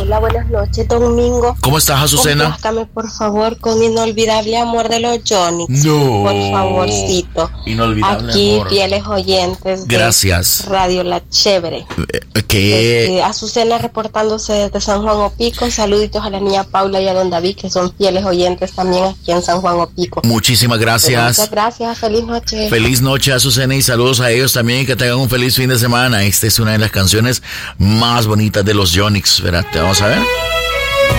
Hola, buenas noches, Domingo. ¿Cómo estás, Azucena? Complázcame, por favor, con Inolvidable Amor de los Yonix. No. Por favorcito. Inolvidable Aquí, Amor. fieles oyentes de Gracias. Radio La Chévere. ¿Qué? Azucena reportándose desde San Juan Opico. Saluditos a la niña Paula y a don David, que son fieles oyentes también aquí en San Juan Opico. Muchísimas gracias. Muchas gracias, feliz noche. Feliz noche, Azucena, y saludos a ellos también, y que tengan un feliz fin de semana. Esta es una de las canciones más bonitas de los Yonix, ¿verdad? Te vamos a ver.